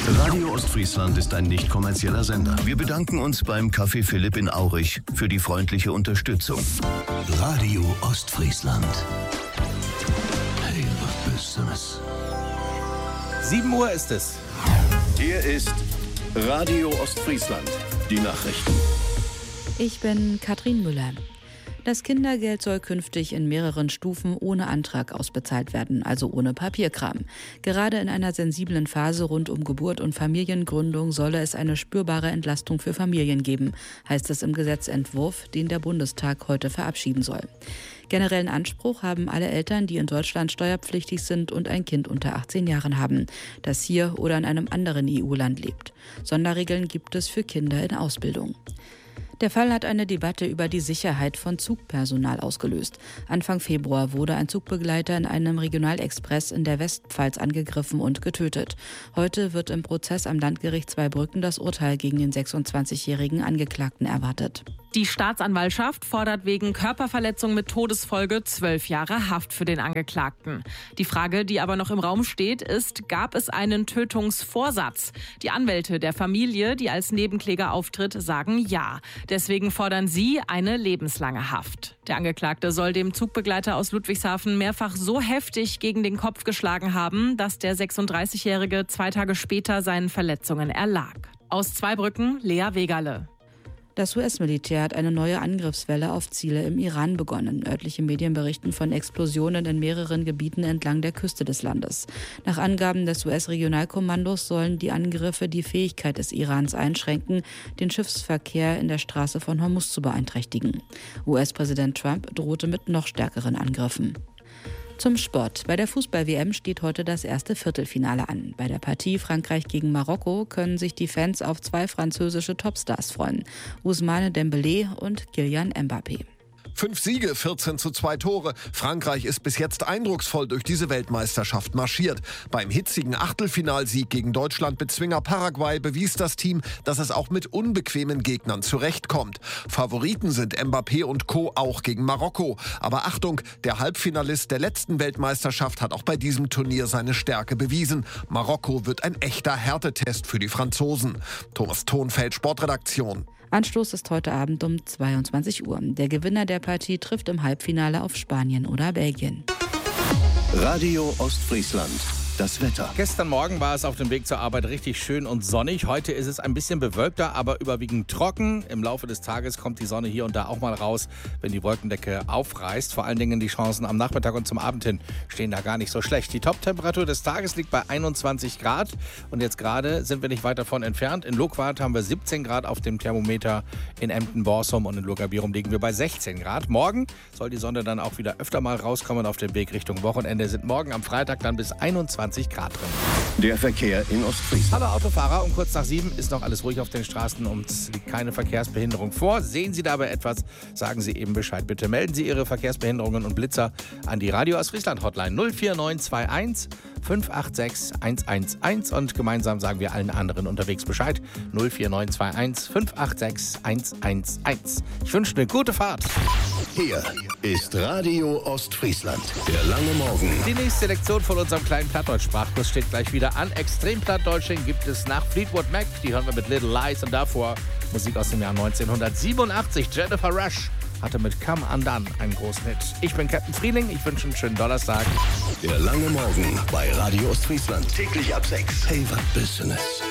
Radio Ostfriesland ist ein nicht kommerzieller Sender. Wir bedanken uns beim Café Philipp in Aurich für die freundliche Unterstützung. Radio Ostfriesland. Hey, was bist du das? 7 Uhr ist es. Hier ist Radio Ostfriesland. Die Nachrichten. Ich bin Katrin Müller. Das Kindergeld soll künftig in mehreren Stufen ohne Antrag ausbezahlt werden, also ohne Papierkram. Gerade in einer sensiblen Phase rund um Geburt und Familiengründung solle es eine spürbare Entlastung für Familien geben, heißt es im Gesetzentwurf, den der Bundestag heute verabschieden soll. Generellen Anspruch haben alle Eltern, die in Deutschland steuerpflichtig sind und ein Kind unter 18 Jahren haben, das hier oder in einem anderen EU-Land lebt. Sonderregeln gibt es für Kinder in Ausbildung. Der Fall hat eine Debatte über die Sicherheit von Zugpersonal ausgelöst. Anfang Februar wurde ein Zugbegleiter in einem Regionalexpress in der Westpfalz angegriffen und getötet. Heute wird im Prozess am Landgericht Zweibrücken das Urteil gegen den 26-jährigen Angeklagten erwartet. Die Staatsanwaltschaft fordert wegen Körperverletzung mit Todesfolge 12 Jahre Haft für den Angeklagten. Die Frage, die aber noch im Raum steht, ist, gab es einen Tötungsvorsatz? Die Anwälte der Familie, die als Nebenkläger auftritt, sagen ja. Deswegen fordern sie eine lebenslange Haft. Der Angeklagte soll dem Zugbegleiter aus Ludwigshafen mehrfach so heftig gegen den Kopf geschlagen haben, dass der 36-Jährige 2 Tage später seinen Verletzungen erlag. Aus Zweibrücken, Lea Wegerle. Das US-Militär hat eine neue Angriffswelle auf Ziele im Iran begonnen. Örtliche Medien berichten von Explosionen in mehreren Gebieten entlang der Küste des Landes. Nach Angaben des US-Regionalkommandos sollen die Angriffe die Fähigkeit des Irans einschränken, den Schiffsverkehr in der Straße von Hormuz zu beeinträchtigen. US-Präsident Trump drohte mit noch stärkeren Angriffen. Zum Sport. Bei der Fußball-WM steht heute das erste Viertelfinale an. Bei der Partie Frankreich gegen Marokko können sich die Fans auf 2 französische Topstars freuen. Ousmane Dembélé und Kylian Mbappé. 5 Siege, 14:2 Tore. Frankreich ist bis jetzt eindrucksvoll durch diese Weltmeisterschaft marschiert. Beim hitzigen Achtelfinalsieg gegen Deutschland-Bezwinger Paraguay bewies das Team, dass es auch mit unbequemen Gegnern zurechtkommt. Favoriten sind Mbappé und Co. auch gegen Marokko. Aber Achtung, der Halbfinalist der letzten Weltmeisterschaft hat auch bei diesem Turnier seine Stärke bewiesen. Marokko wird ein echter Härtetest für die Franzosen. Thomas Thonfeld, Sportredaktion. Anstoß ist heute Abend um 22 Uhr. Der Gewinner der Partie trifft im Halbfinale auf Spanien oder Belgien. Radio Ostfriesland. Das Wetter. Gestern Morgen war es auf dem Weg zur Arbeit richtig schön und sonnig. Heute ist es ein bisschen bewölkter, aber überwiegend trocken. Im Laufe des Tages kommt die Sonne hier und da auch mal raus, wenn die Wolkendecke aufreißt. Vor allen Dingen die Chancen am Nachmittag und zum Abend hin stehen da gar nicht so schlecht. Die Top-Temperatur des Tages liegt bei 21 Grad. Und jetzt gerade sind wir nicht weit davon entfernt. In Luckwart haben wir 17 Grad auf dem Thermometer. In Emden-Borsum und in Logabirum liegen wir bei 16 Grad. Morgen soll die Sonne dann auch wieder öfter mal rauskommen. Auf dem Weg Richtung Wochenende sind morgen am Freitag dann bis 21 Grad drin. Der Verkehr in Ostfriesland. Hallo Autofahrer, um kurz nach 7 ist noch alles ruhig auf den Straßen und es liegt keine Verkehrsbehinderung vor. Sehen Sie dabei etwas, sagen Sie eben Bescheid. Bitte melden Sie Ihre Verkehrsbehinderungen und Blitzer an die Radio Ostfriesland Hotline 04921 586 111 und gemeinsam sagen wir allen anderen unterwegs Bescheid 04921 586 111. Ich wünsche eine gute Fahrt. Hier ist Radio Ostfriesland. Der lange Morgen. Die nächste Lektion von unserem kleinen Plattdeutsch-Sprachkurs steht gleich wieder an. Extremplattdeutschen gibt es nach Fleetwood Mac. Die hören wir mit Little Lies und davor Musik aus dem Jahr 1987. Jennifer Rush hatte mit Come Undone einen großen Hit. Ich bin Captain Frieling. Ich wünsche einen schönen Donnerstag. Der lange Morgen bei Radio Ostfriesland. Täglich ab 6. Hey, was Business.